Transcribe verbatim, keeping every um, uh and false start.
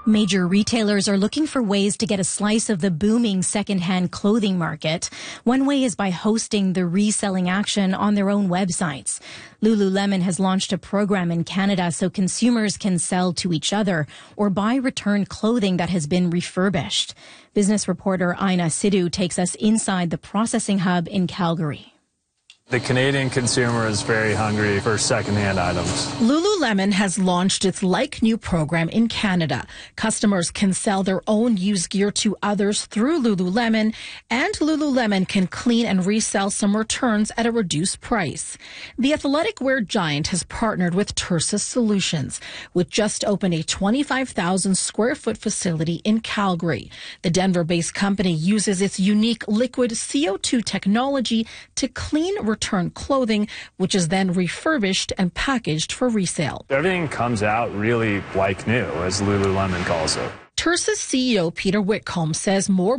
Major retailers are looking for ways to get a slice of the booming secondhand clothing market. One way is by hosting the reselling action on their own websites. Lululemon has launched a program in Canada so consumers can sell to each other or buy returned clothing that has been refurbished. Business reporter Aina Sidhu takes us inside the processing hub in Calgary. The Canadian consumer is very hungry for secondhand items. Lululemon has launched its Like New program in Canada. Customers can sell their own used gear to others through Lululemon, and Lululemon can clean and resell some returns at a reduced price. The athletic wear giant has partnered with Tersus Solutions, which just opened a twenty-five thousand square foot facility in Calgary. The Denver-based company uses its unique liquid C O two technology to clean return clothing, which is then refurbished and packaged for resale. Everything comes out really like new, as Lululemon calls it. Tersus C E O Peter Whitcomb says more